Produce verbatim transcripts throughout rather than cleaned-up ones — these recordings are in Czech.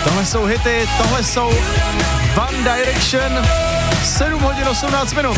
Tohle jsou hity, tohle jsou One Direction, sedm hodin osmnáct minut.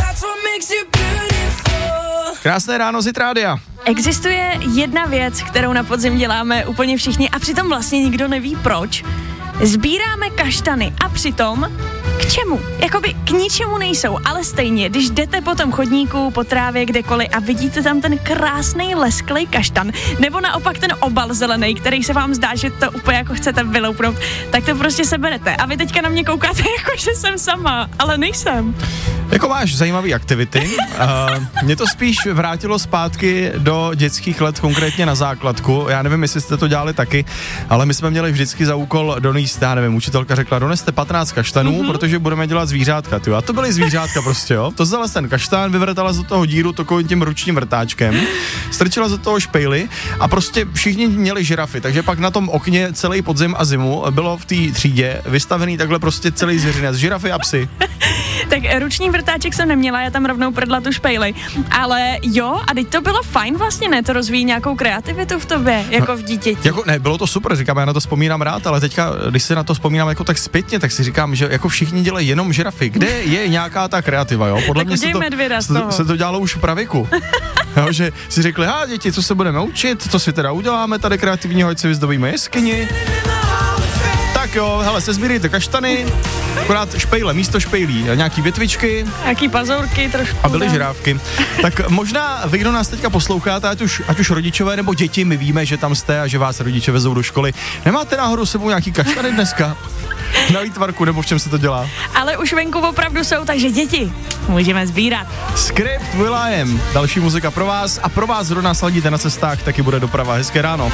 Krásné ráno z Hit Rádia. Existuje jedna věc, kterou na podzim děláme úplně všichni a přitom vlastně nikdo neví proč. Sbíráme kaštany a přitom k čemu? Jakoby k ničemu nejsou, ale stejně, když jdete po tom chodníku, po trávě, kdekoliv a vidíte tam ten krásný lesklej kaštan, nebo naopak ten obal zelený, který se vám zdá, že to úplně jako chcete vyloupnout, tak to prostě seberete. A vy teďka na mě koukáte jako, že jsem sama, ale nejsem. Jako máš zajímavý aktivity. Uh, mě to spíš vrátilo zpátky do dětských let, konkrétně na základku. Já nevím, jestli jste to dělali taky, ale my jsme měli vždycky za úkol donést, já nevím, učitelka řekla, doneste patnáct kaštanů, mm-hmm. protože budeme dělat zvířátka, tyjo. A to byly zvířátka prostě, jo. To vzala ten kaštán, vyvrtala z toho díru takovým tím ručním vrtáčkem, strčila z toho špejly a prostě všichni měli žirafy, takže pak na tom okně celý podzim a zimu bylo v té třídě vystavený takhle prostě celý zvěřinec, žirafy a psy. Tak ruční vrtáček jsem neměla, já tam rovnou prdla tu špejli. Ale jo, a teď to bylo fajn vlastně, ne? To rozvíjí nějakou kreativitu v tobě, jako v dítěti. Jako ne, bylo to super, říkám, já na to vzpomínám rád, ale teďka, když si na to vzpomínám jako tak zpětně, tak si říkám, že jako všichni dělají jenom žirafy. Kde je nějaká ta kreativa, jo? Podle mě se to, se, to, se to dělalo už v pravěku. Jo, že si řekli, ha, děti, co se budeme učit, co si teda uděláme tady kreativního, ať si vyzdobíme jeskyni. Tak jo, hele, se sbírejte kaštany, akorát špejle, místo špejlí, nějaký větvičky. Nějaký pazourky trošku. A byly žirávky. Tak možná vy, kdo nás teďka posloucháte, ať už, ať už rodičové nebo děti, my víme, že tam jste a že vás rodiče vezou do školy. Nemáte náhodou sebou nějaký kaštany dneska? Na výtvarku, nebo v čem se to dělá? Ale už venku opravdu jsou, takže děti, můžeme sbírat. Script Will I Am, další muzika pro vás a pro vás, kdo nás ladíte na cestách, taky bude doprava. Hezké ráno.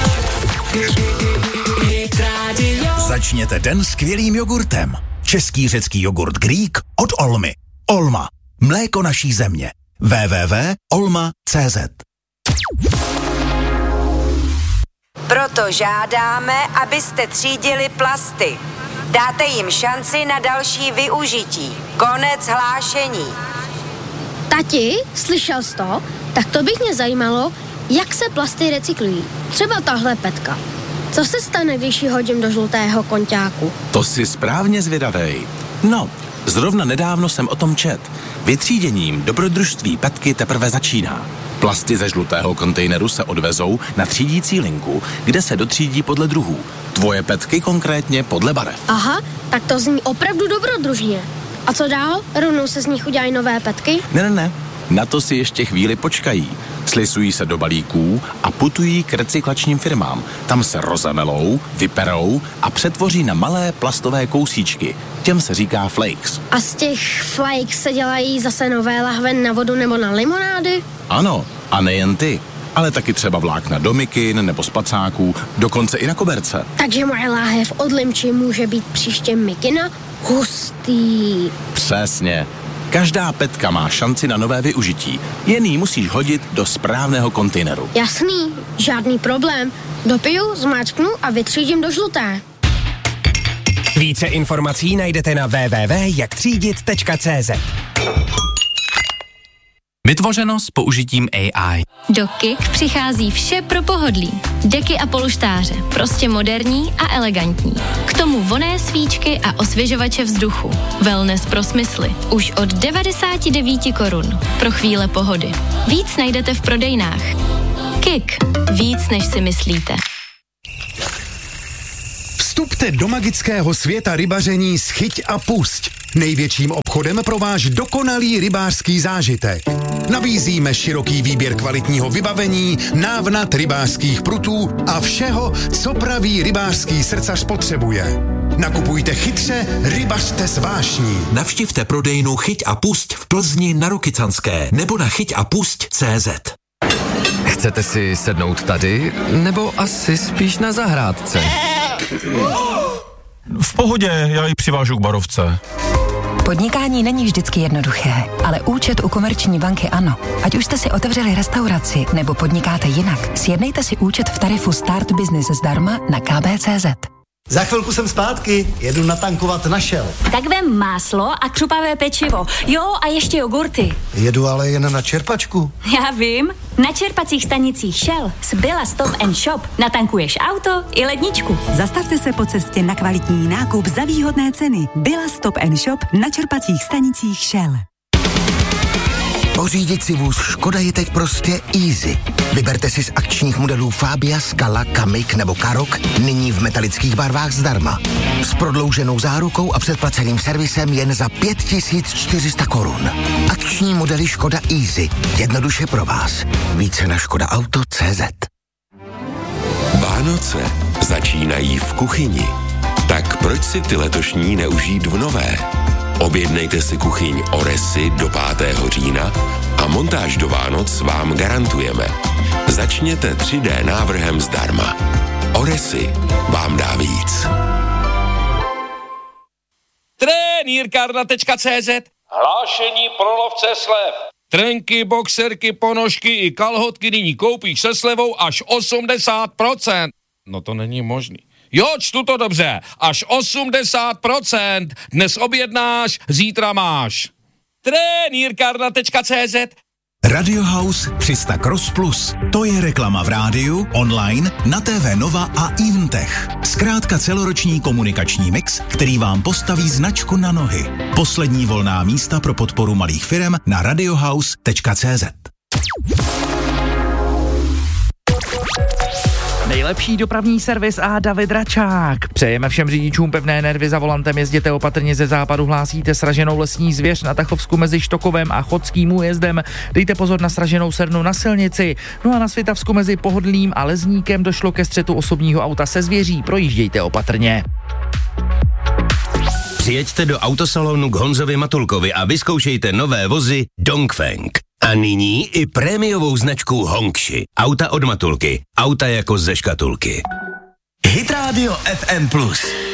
Začněte den skvělým jogurtem. Český řecký jogurt Greek od Olmy. Olma. Mléko naší země. w w w tečka olma tečka c z. Proto žádáme, abyste třídili plasty. Dáte jim šanci na další využití. Konec hlášení. Tati, slyšel jsi to? Tak to bych mě zajímalo, jak se plasty recyklují. Třeba tahle petka. Co se stane, když ji hodím do žlutého konťáku? To jsi správně zvědavej. No, zrovna nedávno jsem o tom čet. Vytříděním dobrodružství petky teprve začíná. Plasty ze žlutého kontejneru se odvezou na třídící linku, kde se dotřídí podle druhů. Tvoje petky konkrétně podle barev. Aha, tak to zní opravdu dobrodružně. A co dál? Rovnou se z nich udělají nové petky? Ne, ne, ne. Na to si ještě chvíli počkají. Slisují se do balíků a putují k recyklačním firmám. Tam se rozemelou, vyperou a přetvoří na malé plastové kousíčky. Těm se říká flakes. A z těch flakes se dělají zase nové lahve na vodu nebo na limonády? Ano, a nejen ty, ale taky třeba vlákna do mikin nebo spacáků, dokonce i na koberce. Takže moje láhev od limči může být příště mikina? Hustý. Přesně. Každá petka má šanci na nové využití. Jen ji musíš hodit do správného kontejneru. Jasný, žádný problém. Dopiju, zmáčknu a vytřídím do žluté. Více informací najdete na w w w tečka jak třídit tečka c z. Vytvořeno s použitím A I. Do Kik přichází vše pro pohodlí. Deky a polštáře, prostě moderní a elegantní. K tomu vonné svíčky a osvěžovače vzduchu. Wellness pro smysly. Už od devadesát devět korun. Pro chvíle pohody. Víc najdete v prodejnách. Kik. Víc, než si myslíte. Vstupte do magického světa rybaření s Chyť a pusť. Největším obchodem pro váš dokonalý rybářský zážitek. Nabízíme široký výběr kvalitního vybavení, návnat rybářských prutů a všeho, co pravý rybářský srdcař potřebuje. Nakupujte chytře, rybařte s vášní. Navštivte prodejnu Chyť a pusť v Plzni na Rokycanské nebo na chyť a pusť tečka cé zet. Chcete si sednout tady, nebo asi spíš na zahrádce? V pohodě, já ji přivážu k barovce. Podnikání není vždycky jednoduché, ale účet u Komerční banky ano. Ať už jste si otevřeli restauraci nebo podnikáte jinak, sjednejte si účet v tarifu Start Business zdarma na k b tečka cé zet. Za chvilku jsem zpátky, jedu natankovat na Shell. Tak vem máslo a křupavé pečivo. Jo, a ještě jogurty. Jedu ale jen na čerpačku. Já vím, na čerpacích stanicích Shell z Billa Stop and Shop natankuješ auto i ledničku. Zastavte se po cestě na kvalitní nákup za výhodné ceny. Billa Stop and Shop na čerpacích stanicích Shell. Pořídit si vůz Škoda je teď prostě easy. Vyberte si z akčních modelů Fabia, Scala, Kamiq nebo Karoq nyní v metalických barvách zdarma. S prodlouženou zárukou a předplaceným servisem jen za pět tisíc čtyři sta korun. Akční modely Škoda Easy. Jednoduše pro vás. Více na škoda auto tečka cé zet. Vánoce začínají v kuchyni. Tak proč si ty letošní neužít v nové? Objednejte si kuchyň Oresy do pátého října a montáž do Vánoc vám garantujeme. Začněte tři dé návrhem zdarma. Oresy vám dá víc. Trenýrkárna tečka cé zet. Hlášení pro lovce slev. Trenky, boxerky, ponožky i kalhotky nyní koupíš se slevou až osmdesát procent. No to není možný. Jo, čtu to dobře. Až osmdesát procent. Dnes objednáš, zítra máš. Trenýrkárna tečka cé zet. Radio House tři sta Cross Plus. To je reklama v rádiu, online, na té vé Nova a Eventech. Zkrátka celoroční komunikační mix, který vám postaví značku na nohy. Poslední volná místa pro podporu malých firem na radiohouse tečka cé zet. Nejlepší dopravní servis a David Račák. Přejeme všem řidičům pevné nervy za volantem, jezděte opatrně ze západu, hlásíte sraženou lesní zvěř na Tachovsku mezi Štokovem a Chodským újezdem. Dejte pozor na sraženou srnu na silnici. No a na Svitavsku mezi Pohodlím a Lezníkem došlo ke střetu osobního auta se zvěří, projíždějte opatrně. Přijeďte do autosalonu k Honzovi Matulkovi a vyzkoušejte nové vozy Dongfeng. A nyní i prémiovou značku Hongshi. Auta od Matulky. Auta jako ze škatulky. Hit Radio F M plus.